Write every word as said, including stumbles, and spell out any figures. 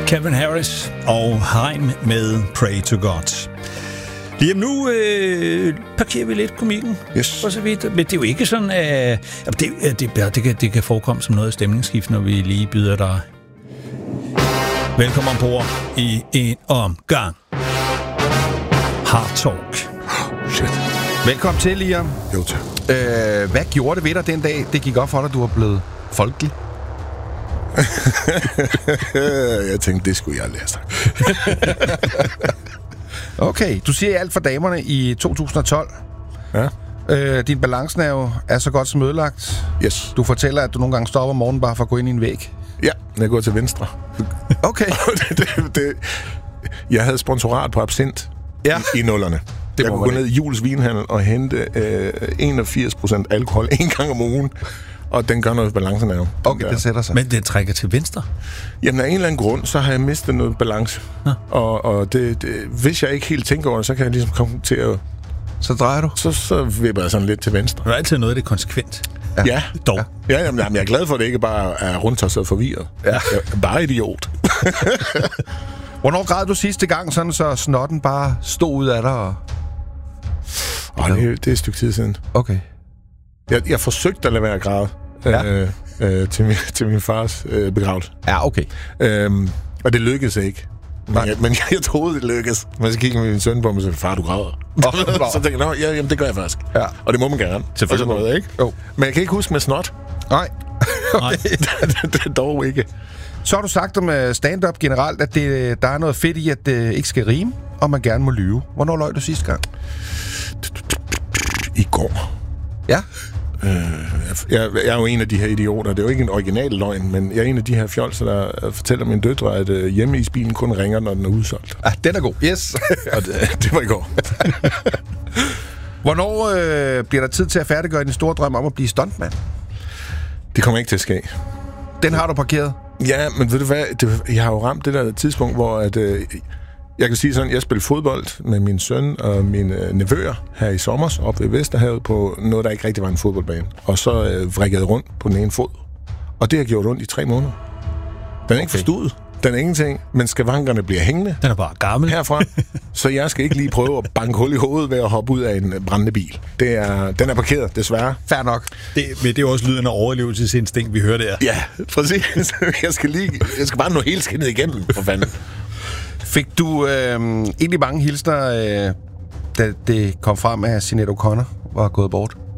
Calvin Harris og Haim med Pray to God. Lige om nu øh, parkerer vi lidt komikken, yes. for så vidt. Men det er jo ikke sådan, at øh, det, det, det, kan, det kan forekomme som noget stemningsskift, når vi lige byder dig velkommen ombord i en omgang Hard Talk. Shit. Velkommen til, Liam. Jo, tak. Øh, hvad gjorde det ved dig den dag, det gik op for dig, du var blevet folkelig? Jeg tænkte, det skulle jeg lære sig. Okay, du siger alt for damerne i to tusind og tolv. Ja. Øh, din balancenerve er så godt som ødelagt. Yes. Du fortæller, at du nogle gange stopper om morgenen bare for at gå ind i en væg. Ja, jeg går til venstre. Okay. det, det, det, jeg havde sponsorat på absint ja. i, i nullerne. Det jeg kunne gå ned i Jules Vinhandel og hente øh, enogfirs procent alkohol en gang om ugen. Og den gør noget balancenerve. Okay, det sætter sig. Men den trækker til venstre? Jamen, af en eller anden grund, så har jeg mistet noget balance. Ja. Og, og det, det, hvis jeg ikke helt tænker over det, så kan jeg ligesom komme til at... Så drejer du? Så, så vipper jeg sådan lidt til venstre. Det er altid noget, det er konsekvent. Ja. ja. Dog. Ja, ja jamen, jeg er glad for, at det ikke bare er rundt og så forvirret. Ja. Jeg er bare idiot. Hvornår græd du sidste gang, sådan så snotten bare stod ud af dig? Og... Oh, det, det er et stykke tid siden. Okay. Jeg, jeg forsøgte at lade være at græde ja. øh, øh, til, min, til min fars øh, begravelse. Ja, okay. Øhm, og det lykkedes ikke. Men, jeg, men jeg, jeg troede, det lykkedes. Men så kiggede min søn på mig og sagde, far, du græder. Oh, så tænkte jeg, ja, jamen, det gør jeg faktisk. Ja. Og det må man gerne. Selvfølgelig. Noget, ikke? Jo. Men jeg kan ikke huske med snot. Nej. Nej. det, det er dog ikke. Så har du sagt om stand-up generelt, at det, der er noget fedt i, at det ikke skal rime, og man gerne må lyve. Hvornår løg du sidste gang? I går. Ja? Øh, jeg, jeg er jo en af de her idioter. Det er jo ikke en original løgn, men jeg er en af de her fjolser, der fortæller mine døtre, at uh, hjemme i bilen kun ringer, når den er udsolgt. Ah, den er god. Yes. Og det, det var i går. Hvornår øh, bliver der tid til at færdiggøre din store drøm om at blive stuntman? Det kommer ikke til at ske. Den har du parkeret? Ja, men ved du hvad? Det, jeg har jo ramt det der tidspunkt, hvor at, øh, jeg kan sige sådan, jeg spillede fodbold med min søn og mine øh, nevøer her i sommer oppe ved Vesterhavet på noget, der ikke rigtig var en fodboldbane. Og så øh, vrikkede rundt på den ene fod. Og det har gjort ondt i tre måneder. Den er ikke okay. forstuet. Den er ingenting, men skavankerne bliver hængende. Den er bare gammel. Herfra. Så jeg skal ikke lige prøve at banke hul i hovedet ved at hoppe ud af en brændende bil. Det er, den er parkeret, desværre. Fair nok. Det, men det er også lyden af overlevelsesinstinkt, vi hører der. Ja, præcis. Jeg skal, lige, jeg skal bare nå hele skinnet igennem, for fanden. Fik du øh, egentlig mange hilsner, øh, da det kom frem, at Sinéad O'Connor var gået bort?